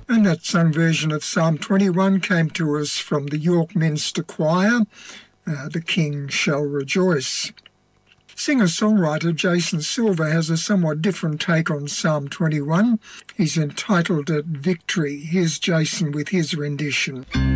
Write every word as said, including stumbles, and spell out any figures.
And that sung version of Psalm twenty-one came to us from the York Minster Choir, uh, The King Shall Rejoice. Singer-songwriter Jason Silver has a somewhat different take on Psalm twenty-one. He's entitled it Victory. Here's Jason with his rendition.